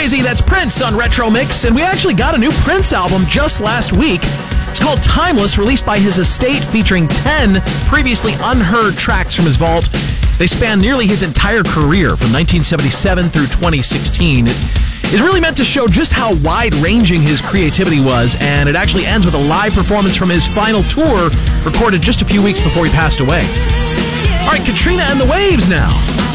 crazy? That's Prince on Retro Mix, and we actually got a new Prince album just last week. It's called Timeless, released by his estate, featuring 10 previously unheard tracks from his vault. They span nearly his entire career, from 1977 through 2016. It is really meant to show just how wide-ranging his creativity was, and it actually ends with a live performance from his final tour, recorded just a few weeks before he passed away. All right, Katrina and the Waves now.